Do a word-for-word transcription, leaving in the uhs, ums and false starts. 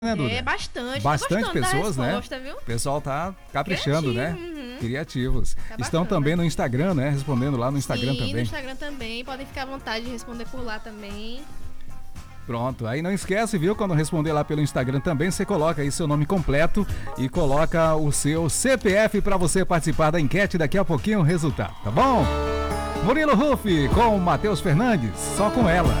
Né, Duda? É, bastante. Bastante pessoas, né? Viu? O pessoal tá caprichando, Criativo, né? uhum. Criativos. Tá Estão bacana. também no Instagram, né? Respondendo lá no Instagram Sim, também. no Instagram também. Podem ficar à vontade de responder por lá também. Pronto, aí não esquece, viu? Quando responder lá pelo Instagram também, você coloca aí seu nome completo e coloca o seu C P F para você participar da enquete. Daqui a pouquinho o resultado, tá bom? Murilo Ruff com Matheus Fernandes, só com ela.